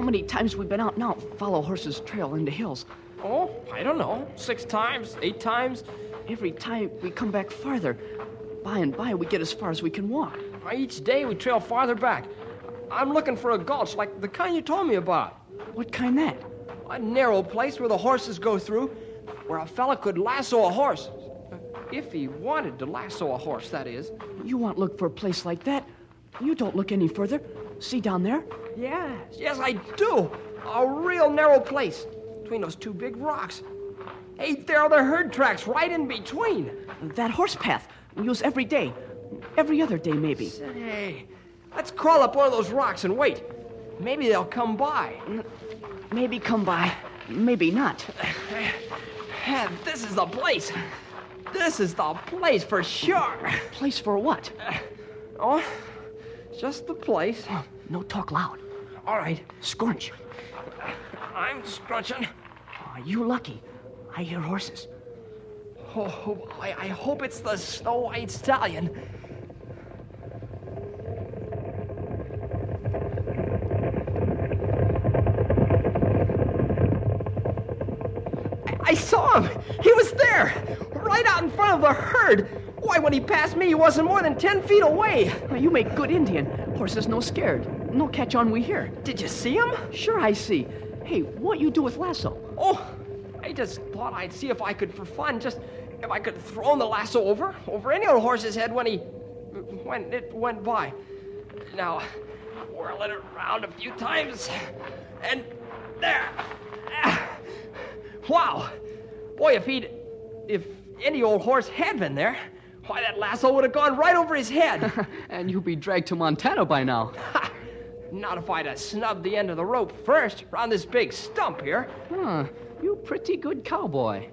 many times we've been out now, follow horse's trail in the hills? Oh, I don't know. 6 times, 8 times. Every time we come back farther. By and by, we get as far as we can walk. Each day we trail farther back. I'm looking for a gulch like the kind you told me about. What kind that? A narrow place where the horses go through, where a fella could lasso a horse. If he wanted to lasso a horse, that is. You want to look for a place like that? You don't look any further. See down there? Yes, I do. A real narrow place between those 2 big rocks. Hey, there are the herd tracks right in between. That horse path we use every day. Every other day, maybe. Say, let's crawl up one of those rocks and wait. Maybe they'll come by. Maybe come by. Maybe not. This is the place. This is the place for sure. Place for what? Just the place. No talk loud. All right. Scrunch. I'm scrunching. Oh, you lucky. I hear horses. Oh, I hope it's the Snow White Stallion. I saw him. He was there, right out in front of the herd. Why, when he passed me, he wasn't more than 10 feet away. You make good Indian. Horses no scared. No catch on we hear. Did you see him? Sure I see. Hey, what you do with lasso? Oh, I just thought I'd see if I could, for fun, if I could throw the lasso over any old horse's head when it went by. Now, whirl it around a few times, and there. Wow. Boy, if any old horse had been there, why, that lasso would have gone right over his head. And you'd be dragged to Montana by now. Not if I'd have snubbed the end of the rope first around this big stump here. You pretty good cowboy.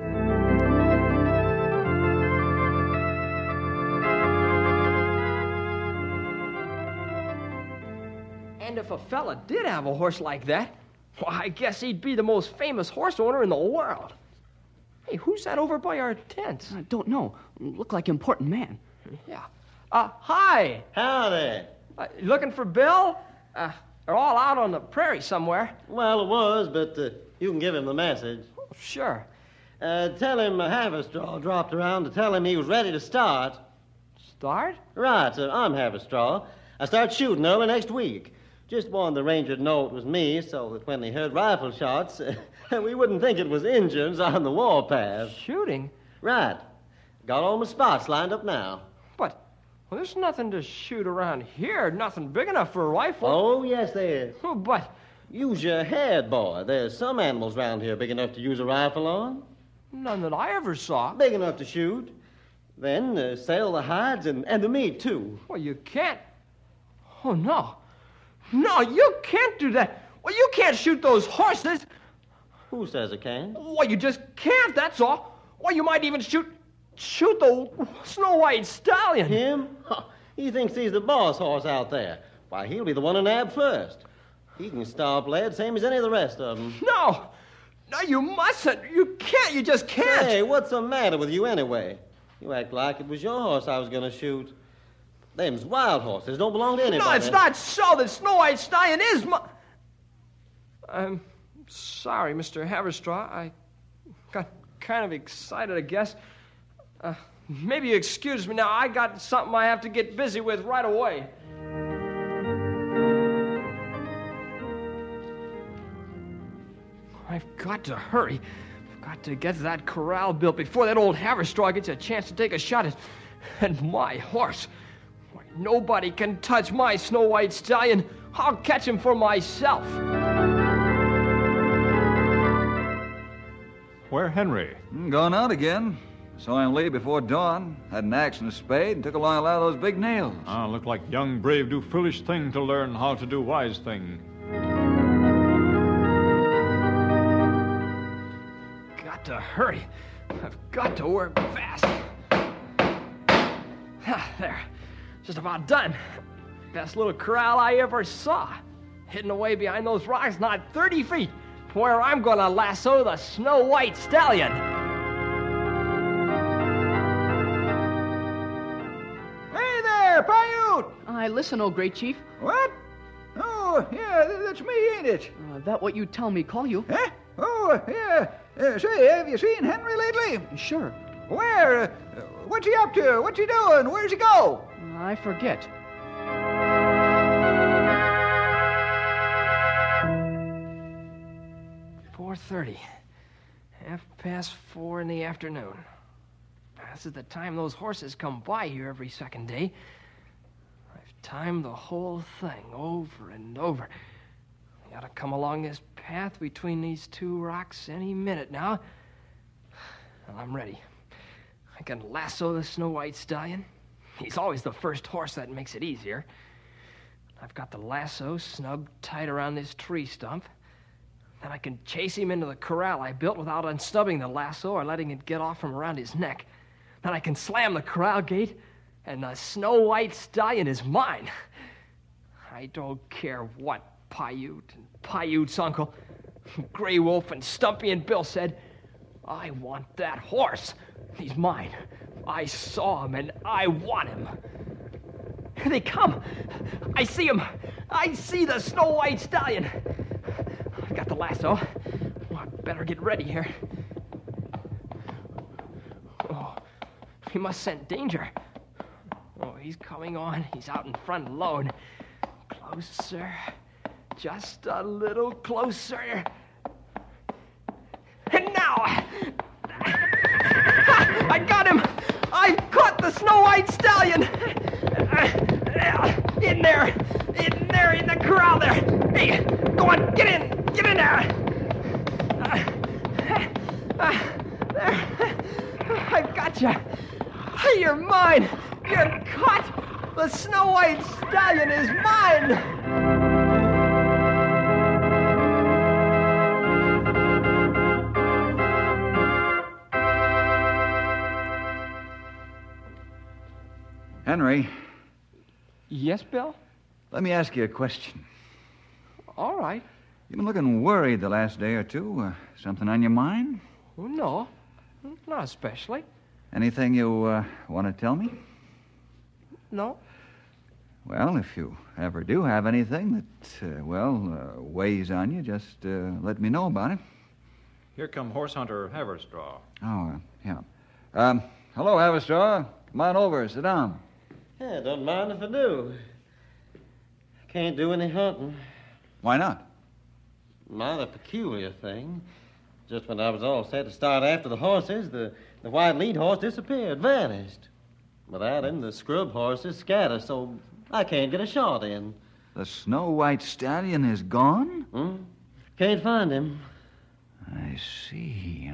And if a fella did have a horse like that, well, I guess he'd be the most famous horse owner in the world. Hey, who's that over by our tents? I don't know. Look like important man. Yeah. Hi. Howdy. You looking for Bill? They're all out on the prairie somewhere. Well, it was, but you can give him the message. Oh, sure. Tell him Haverstraw dropped around to tell him he was ready to start. Start? Right, I'm Haverstraw. I start shooting early next week. Just wanted the ranger to know it was me so that when they heard rifle shots, we wouldn't think it was Injuns on the warpath. Shooting? Right. Got all my spots lined up now. But, well, there's nothing to shoot around here. Nothing big enough for a rifle. Oh, yes, there is. Oh, but... Use your head, boy. There's some animals around here big enough to use a rifle on. None that I ever saw. Big enough to shoot. Then sell the hides and the meat, too. Well, you can't. Oh, no. No, you can't do that. Well, you can't shoot those horses. Who says I can? Well, you just can't, that's all. Well, you might even shoot the Snow White Stallion. Him? He thinks he's the boss horse out there. Why, he'll be the one to nab first. He can stop lead, same as any of the rest of them. No, you mustn't. You can't. You just can't. Hey, what's the matter with you anyway? You act like it was your horse I was going to shoot. Them's wild horses. Don't belong to anybody. No, it's not so. The Snow White Stallion is my... I'm sorry, Mr. Haverstraw. I got kind of excited, I guess. Maybe you excuse me now. I got something I have to get busy with right away. I've got to hurry. I've got to get that corral built before that old Haverstraw gets a chance to take a shot at my horse. Why, nobody can touch my Snow White Stallion. I'll catch him for myself. Where Henry? Gone out again. Saw him late before dawn. Had an axe and a spade and took along a lot of those big nails. Look like young brave do foolish thing to learn how to do wise thing. Got to hurry. I've got to work fast. There. Just about done. Best little corral I ever saw. Hidden away behind those rocks, not 30 feet, where I'm going to lasso the Snow White Stallion. Hey there, Paiute! I listen, oh great chief. What? Oh, yeah, that's me, ain't it? That what you tell me call you? Huh? Oh, yeah. Say, have you seen Henry lately? Sure. Where? What's he up to? What's he doing? Where's he go? I forget. "4:30. 4:30 in the afternoon. This is the time those horses come by here every second day. I've timed the whole thing over and over. They ought to come along this path between these two rocks any minute now. Well, I'm ready. I can lasso the Snow White Stallion. He's always the first horse that makes it easier. I've got the lasso snug tight around this tree stump. Then I can chase him into the corral I built without unsnubbing the lasso or letting it get off from around his neck. Then I can slam the corral gate, and the Snow White Stallion is mine. I don't care what Paiute and Paiute's uncle, Grey Wolf and Stumpy and Bill said. I want that horse. He's mine. I saw him, and I want him. Here they come. I see him. I see the Snow White Stallion. I've got the lasso. Oh, I better get ready here. Oh, he must scent danger. Oh, he's coming on. He's out in front alone. Closer. Just a little closer. And now! I got him! I've caught the Snow White Stallion! In there! In the corral there! Hey, go on, get in! Get in there! There. I've got you. You're mine! You're caught! The Snow White Stallion is mine! Henry, Yes, Bill? let me ask you a question. All right. You've been looking worried the last day or two. Something on your mind? Oh, no, not especially. Anything you want to tell me? No. Well, if you ever do have anything that, weighs on you, just let me know about it. Here come horse hunter Haverstraw. Oh, yeah. Hello, Haverstraw. Come on over. Sit down. Yeah, don't mind if I do. Can't do any hunting. Why not? Not a peculiar thing. Just when I was all set to start after the horses, the white lead horse disappeared, vanished. Without him, the scrub horses scatter, so I can't get a shot in. The Snow White Stallion is gone? Can't find him. I see.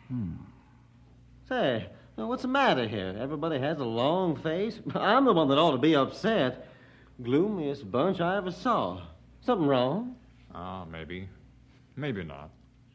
Say, what's the matter here? Everybody has a long face. I'm the one that ought to be upset. Gloomiest bunch I ever saw. Something wrong? Maybe. Maybe not.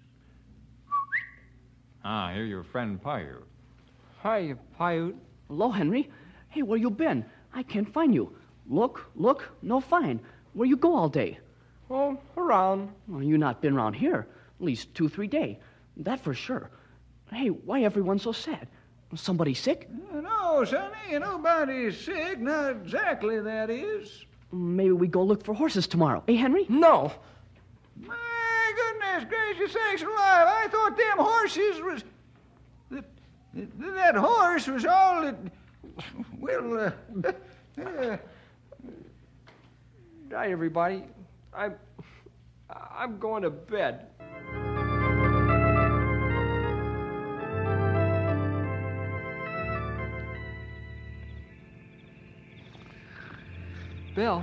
Here your friend Paiute. Hi, Paiute. Hello, Henry. Hey, where you been? I can't find you. Look, no find. Where you go all day? Oh, around. Well, you not been around here. At least 2-3 days. That for sure. Hey, why everyone so sad? Somebody sick? No, Sonny, nobody's sick. Not exactly, that is. Maybe we go look for horses tomorrow. Hey, Henry? No. My goodness gracious sakes alive. I thought them horses was... That horse was all that... Well, Night, everybody. I'm going to bed. Bill.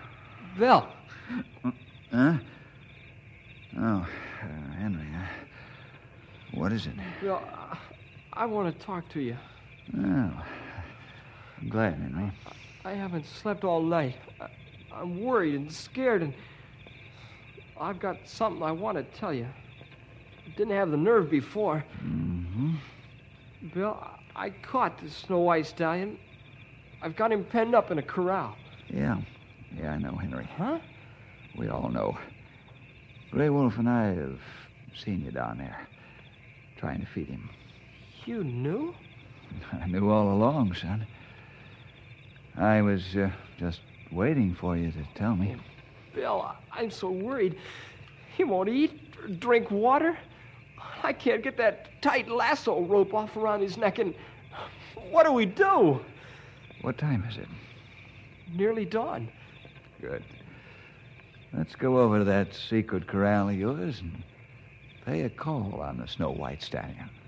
Huh? Oh, Henry, what is it? Bill, I want to talk to you. Oh, I'm glad, Henry. I haven't slept all night. I'm worried and scared, and I've got something I want to tell you. I didn't have the nerve before. Mm-hmm. Bill, I caught the Snow White Stallion. I've got him penned up in a corral. Yeah, I know, Henry. Huh? We all know. Grey Wolf and I have seen you down there, trying to feed him. You knew? I knew all along, son. I was just waiting for you to tell me. Bill, I'm so worried. He won't eat or drink water. I can't get that tight lasso rope off around his neck, and what do we do? What time is it? Nearly dawn. Good. Let's go over to that secret corral of yours and pay a call on the Snow White Stallion.